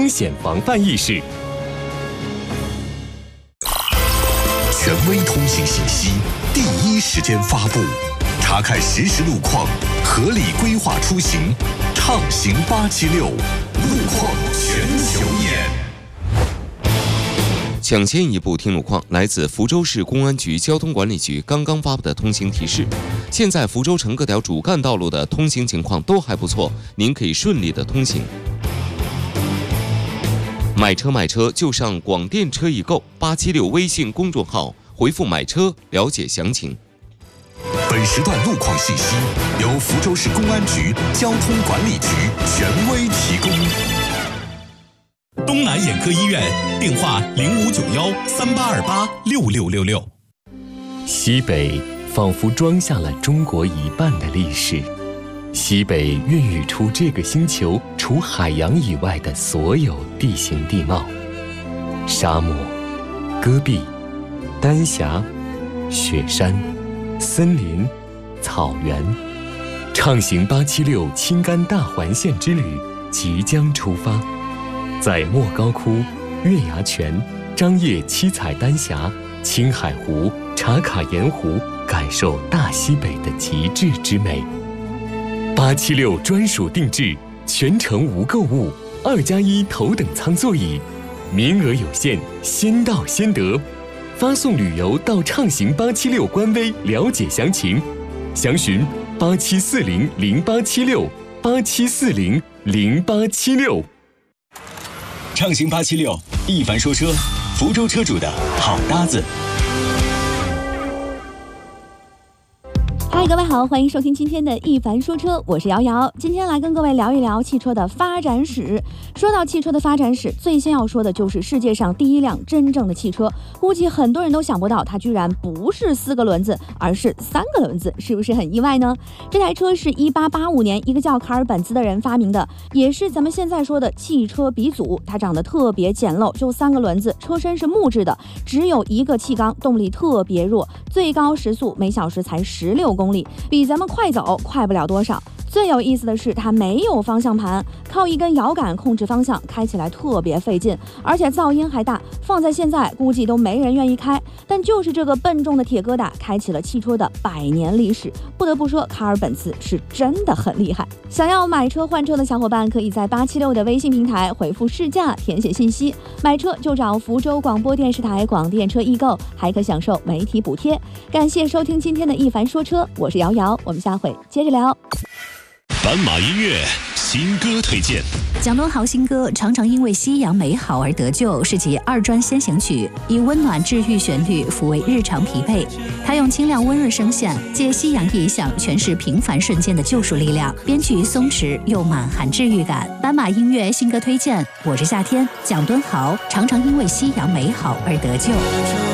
风险防范意识。 权威通行信息，第一时间发布，查看实时路况，合理规划出行，畅行876，路况全球眼。 抢先一步听路况，来自福州市公安局交通管理局刚刚发布的通行提示。现在福州城各条主干道路的通行情况都还不错，您可以顺利的通行。买车就上广电车易购876微信公众号，回复买车了解详情。 本时段路况信息由福州市公安局交通管理局权威提供。 东南眼科医院电话059138286666。 西北仿佛装下了中国一半的历史，西北孕育出这个星球除海洋以外的所有地形地貌：沙漠、戈壁、丹霞、雪山、森林、草原。畅行876青甘大环线之旅即将出发，在莫高窟、月牙泉、张掖七彩丹霞、青海湖、茶卡盐湖感受大西北的极致之美。876专属定制，全程无购物，2+1头等舱座椅，名额有限，先到先得。发送旅游到畅行876官微了解详情，详询87400876，87400876。 畅行876，一凡说车，福州车主的好搭子。 嗨，各位好，欢迎收听今天的一凡说车，我是瑶瑶。今天来跟各位聊一聊汽车的发展史。说到汽车的发展史，最先要说的就是世界上第一辆真正的汽车。估计很多人都想不到，它居然不是4个轮子，而是3个轮子，是不是很意外呢？这台车是1885年一个叫卡尔本兹的人发明的，也是咱们现在说的汽车鼻祖。它长得特别简陋，就3个轮子，车身是木质的，只有1个气缸，动力特别弱，最高时速每小时才16公里，比咱们快走快不了多少。最有意思的是，它没有方向盘，靠一根摇杆控制方向，开起来特别费劲，而且噪音还大，放在现在估计都没人愿意开。但就是这个笨重的铁疙瘩，开启了汽车的100年历史。不得不说，卡尔本茨是真的很厉害。想要买车换车的小伙伴，可以在876的微信平台回复试驾，填写信息，买车就找福州广播电视台广电车易购，还可享受媒体补贴。感谢收听今天的一凡说车，我是瑶瑶，我们下回接着聊。 斑马音乐新歌推荐。 蒋敦豪新歌《常常因为夕阳美好而得救》是其2专先行曲，以温暖治愈旋律抚慰日常疲惫。他用清亮温润声线，借夕阳意象诠释平凡瞬间的救赎力量，编曲松弛又满含治愈感。斑马音乐新歌推荐：我是夏天，蒋敦豪《常常因为夕阳美好而得救》。